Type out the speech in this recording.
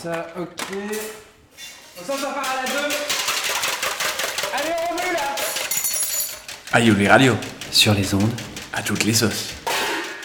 Ça, ok. On s'en part à la 2. Allez, on remet là. Aïe, Radio. Sur les ondes. À toutes les sauces.